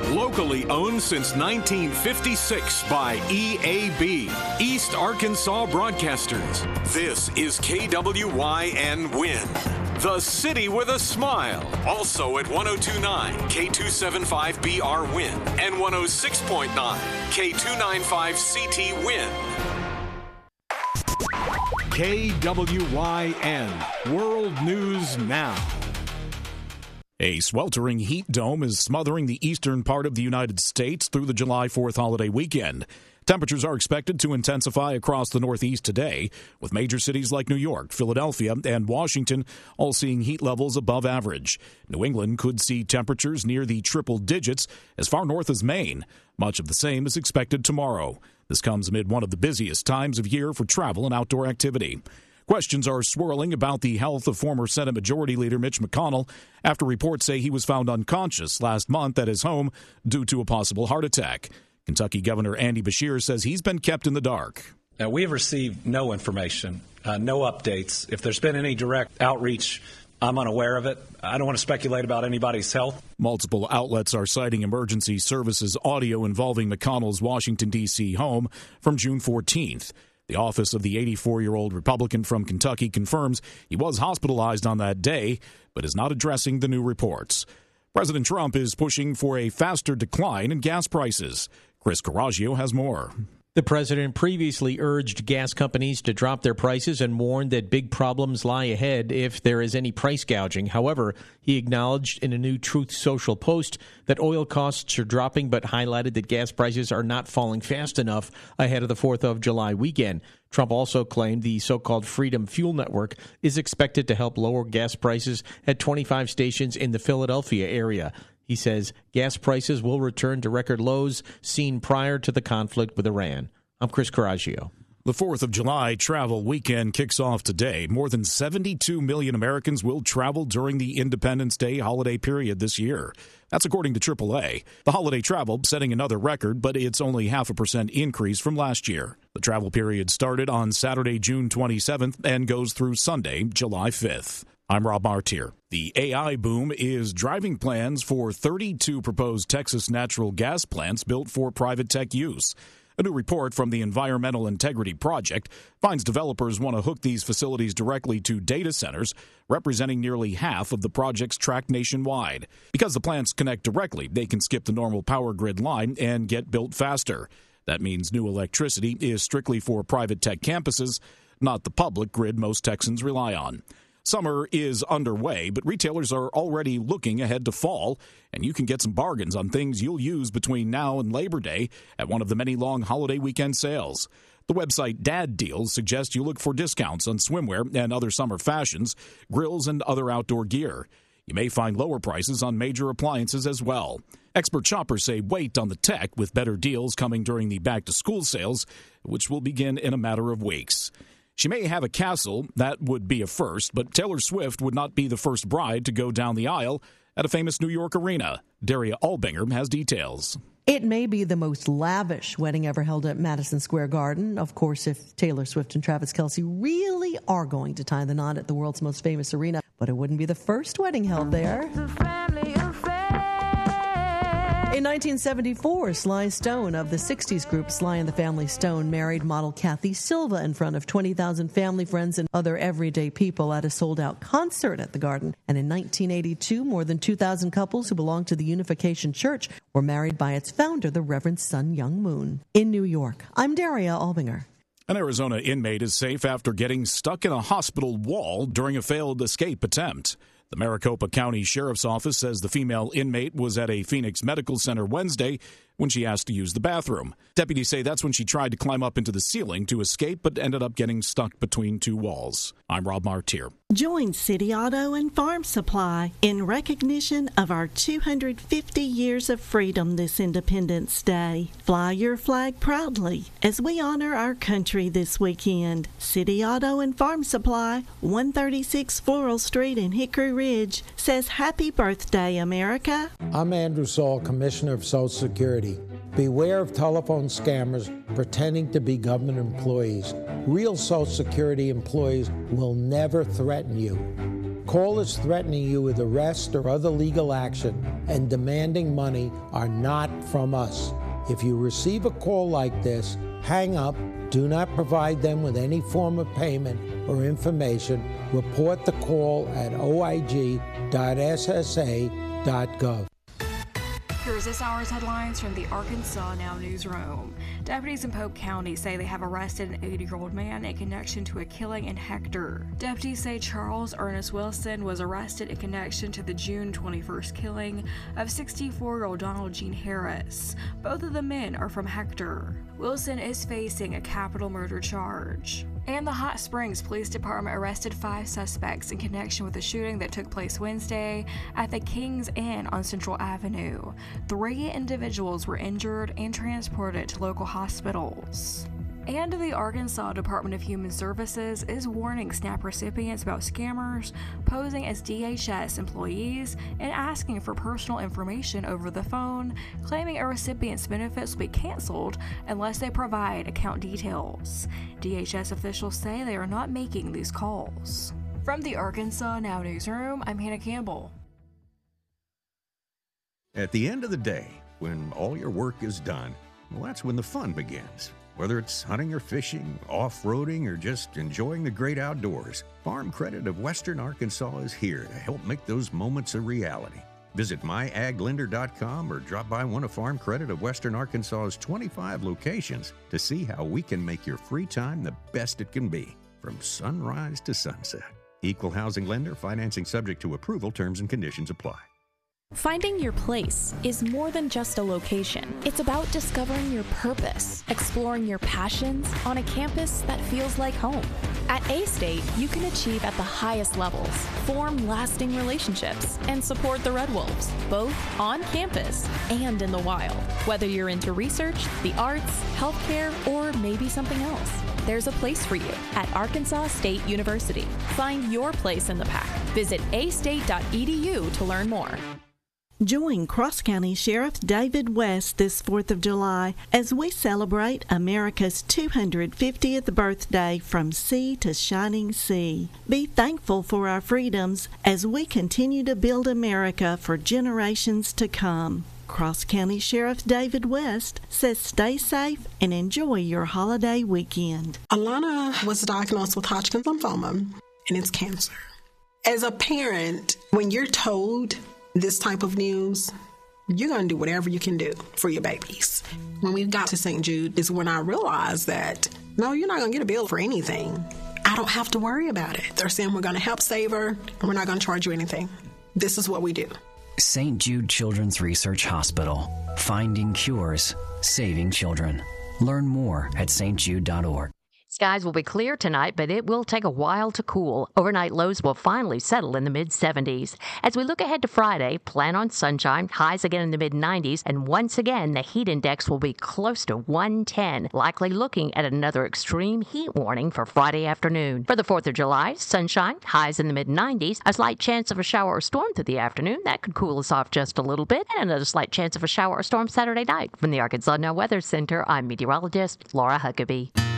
Locally owned since 1956 by EAB, East Arkansas Broadcasters. This is KWYN Win. The City with a Smile. Also at 102.9 K275BR Win and 106.9 K295CT Win. KWYN World News Now. A sweltering heat dome is smothering the eastern part of the United States through the July 4th holiday weekend. Temperatures are expected to intensify across the Northeast today, with major cities like New York, Philadelphia, and Washington all seeing heat levels above average. New England could see temperatures near the triple digits as far north as Maine. Much of the same is expected tomorrow. This comes amid one of the busiest times of year for travel and outdoor activity. Questions are swirling about the health of former Senate Majority Leader Mitch McConnell after reports say he was found unconscious last month at his home due to a possible heart attack. Kentucky Governor Andy Beshear says he's been kept in the dark. Now, we have received no information, no updates. If there's been any direct outreach, I'm unaware of it. I don't want to speculate about anybody's health. Multiple outlets are citing emergency services audio involving McConnell's Washington, D.C. home from June 14th. The office of the 84-year-old Republican from Kentucky confirms he was hospitalized on that day, but is not addressing the new reports. President Trump is pushing for a faster decline in gas prices. Chris Coraggio has more. The president previously urged gas companies to drop their prices and warned that big problems lie ahead if there is any price gouging. However, he acknowledged in a new Truth Social post that oil costs are dropping, but highlighted that gas prices are not falling fast enough ahead of the 4th of July weekend. Trump also claimed the so-called Freedom Fuel Network is expected to help lower gas prices at 25 stations in the Philadelphia area. He says gas prices will return to record lows seen prior to the conflict with Iran. I'm Chris Coraggio. The 4th of July travel weekend kicks off today. More than 72 million Americans will travel during the Independence Day holiday period this year. That's according to AAA. The holiday travel setting another record, but it's only 0.5% increase from last year. The travel period started on Saturday, June 27th and goes through Sunday, July 5th. I'm Rob Martier. The AI boom is driving plans for 32 proposed Texas natural gas plants built for private tech use. A new report from the Environmental Integrity Project finds developers want to hook these facilities directly to data centers, representing nearly half of the projects tracked nationwide. Because the plants connect directly, they can skip the normal power grid line and get built faster. That means new electricity is strictly for private tech campuses, not the public grid most Texans rely on. Summer is underway, but retailers are already looking ahead to fall, and you can get some bargains on things you'll use between now and Labor Day at one of the many long holiday weekend sales. The website Dad Deals suggests you look for discounts on swimwear and other summer fashions, grills, and other outdoor gear. You may find lower prices on major appliances as well. Expert shoppers say wait on the tech with better deals coming during the back-to-school sales, which will begin in a matter of weeks. She may have a castle, that would be a first, but Taylor Swift would not be the first bride to go down the aisle at a famous New York arena. Daria Albinger has details. It may be the most lavish wedding ever held at Madison Square Garden. Of course, if Taylor Swift and Travis Kelce really are going to tie the knot at the world's most famous arena, but it wouldn't be the first wedding held there. In 1974, Sly Stone of the 60s group Sly and the Family Stone married model Kathy Silva in front of 20,000 family, friends, and other everyday people at a sold-out concert at the Garden. And in 1982, more than 2,000 couples who belonged to the Unification Church were married by its founder, the Reverend Sun Young Moon. In New York, I'm Daria Albinger. An Arizona inmate is safe after getting stuck in a hospital wall during a failed escape attempt. The Maricopa County Sheriff's Office says the female inmate was at a Phoenix Medical Center Wednesday when she asked to use the bathroom. Deputies say that's when she tried to climb up into the ceiling to escape, but ended up getting stuck between two walls. I'm Rob Martier. Join City Auto and Farm Supply in recognition of our 250 years of freedom this Independence Day. Fly your flag proudly as we honor our country this weekend. City Auto and Farm Supply, 136 Floral Street in Hickory Ridge, says happy birthday, America. I'm Andrew Saul, Commissioner of Social Security. Beware of telephone scammers pretending to be government employees. Real Social Security employees will never threaten you. Callers threatening you with arrest or other legal action and demanding money are not from us. If you receive a call like this, hang up, do not provide them with any form of payment or information. Report the call at oig.ssa.gov. Here's this hour's headlines from the Arkansas Now newsroom. Deputies in Pope County say they have arrested an 80-year-old man in connection to a killing in Hector. Deputies say Charles Ernest Wilson was arrested in connection to the June 21st killing of 64-year-old Donald Gene Harris. Both of the men are from Hector. Wilson is facing a capital murder charge. And the Hot Springs Police Department arrested 5 suspects in connection with the shooting that took place Wednesday at the King's Inn on Central Avenue. 3 individuals were injured and transported to local hospitals. And the Arkansas Department of Human Services is warning SNAP recipients about scammers posing as DHS employees and asking for personal information over the phone, claiming a recipient's benefits will be canceled unless they provide account details. DHS officials say they are not making these calls. From the Arkansas Now newsroom, I'm Hannah Campbell. At the end of the day, when all your work is done, well, that's when the fun begins. Whether it's hunting or fishing, off-roading, or just enjoying the great outdoors, Farm Credit of Western Arkansas is here to help make those moments a reality. Visit myaglender.com or drop by one of Farm Credit of Western Arkansas's 25 locations to see how we can make your free time the best it can be, from sunrise to sunset. Equal housing lender, financing subject to approval, terms and conditions apply. Finding your place is more than just a location. It's about discovering your purpose, exploring your passions on a campus that feels like home. At A-State, you can achieve at the highest levels, form lasting relationships, and support the Red Wolves, both on campus and in the wild. Whether you're into research, the arts, healthcare, or maybe something else, there's a place for you at Arkansas State University. Find your place in the pack. Visit astate.edu to learn more. Join Cross County Sheriff David West this 4th of July as we celebrate America's 250th birthday from sea to shining sea. Be thankful for our freedoms as we continue to build America for generations to come. Cross County Sheriff David West says stay safe and enjoy your holiday weekend. Alana was diagnosed with Hodgkin's lymphoma, and it's cancer. As a parent, when you're told this type of news, you're going to do whatever you can do for your babies. When we got to St. Jude is when I realized that, no, you're not going to get a bill for anything. I don't have to worry about it. They're saying we're going to help save her, and we're not going to charge you anything. This is what we do. St. Jude Children's Research Hospital. Finding cures, saving children. Learn more at stjude.org. Skies will be clear tonight, but it will take a while to cool. Overnight lows will finally settle in the mid-70s. As we look ahead to Friday, plan on sunshine, highs again in the mid-90s, and once again, the heat index will be close to 110, likely looking at another extreme heat warning for Friday afternoon. For the 4th of July, sunshine, highs in the mid-90s, a slight chance of a shower or storm through the afternoon. That could cool us off just a little bit, and another slight chance of a shower or storm Saturday night. From the Arkansas Now Weather Center, I'm meteorologist Laura Huckabee.